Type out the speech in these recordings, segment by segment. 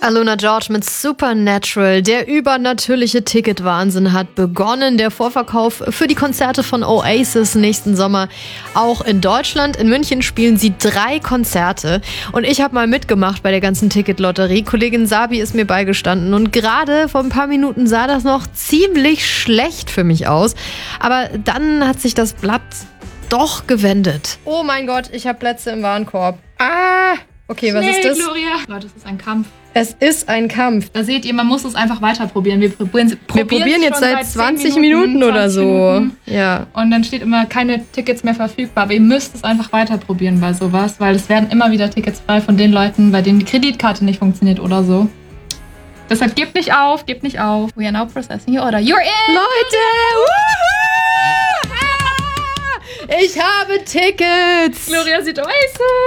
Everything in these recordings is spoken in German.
Aluna George mit Supernatural. Der übernatürliche Ticketwahnsinn hat begonnen. Der Vorverkauf für die Konzerte von Oasis nächsten Sommer auch in Deutschland. In München spielen sie 3 Konzerte. Und ich habe mal mitgemacht bei der ganzen Ticketlotterie. Kollegin Sabi ist mir beigestanden. Und gerade vor ein paar Minuten sah das noch ziemlich schlecht für mich aus. Aber dann hat sich das Blatt doch gewendet. Oh mein Gott, ich habe Plätze im Warenkorb. Okay, was ist das? Gloria. Leute, es ist ein Kampf. Es ist ein Kampf. Da seht ihr, man muss es einfach weiter probieren. Wir probieren jetzt seit 20 Minuten oder so. Minuten. Ja. Und dann steht immer keine Tickets mehr verfügbar. Aber ihr müsst es einfach weiter probieren bei sowas, weil es werden immer wieder Tickets frei von den Leuten, bei denen die Kreditkarte nicht funktioniert oder so. Deshalb gebt nicht auf, gebt nicht auf. We are now processing your order. You're in! Leute! Ich habe Tickets! Gloria sieht Oasis!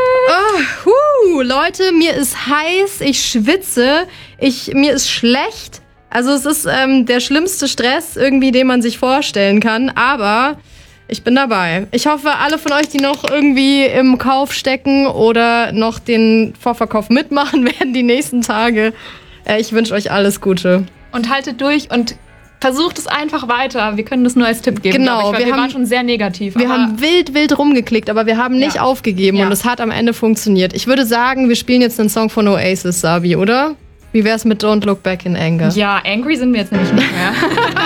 Leute, mir ist heiß, ich schwitze, mir ist schlecht. Also es ist der schlimmste Stress irgendwie, den man sich vorstellen kann. Aber ich bin dabei. Ich hoffe, alle von euch, die noch irgendwie im Kauf stecken oder noch den Vorverkauf mitmachen werden die nächsten Tage. Ich wünsche euch alles Gute. Und haltet durch und versucht es einfach weiter. Wir können das nur als Tipp geben. Genau, wir waren schon sehr negativ. Wir haben wild rumgeklickt, aber wir haben nicht aufgegeben und es hat am Ende funktioniert. Ich würde sagen, wir spielen jetzt einen Song von Oasis, Sabi, oder? Wie wär's mit Don't Look Back in Anger? Ja, angry sind wir jetzt nämlich nicht mehr.